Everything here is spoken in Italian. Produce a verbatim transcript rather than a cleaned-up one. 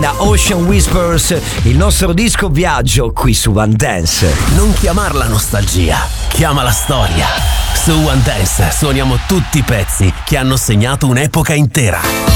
and Ocean Whispers, il nostro disco viaggio qui su One Dance. Non chiamarla nostalgia, chiamala storia. Su One Dance suoniamo tutti i pezzi che hanno segnato un'epoca intera.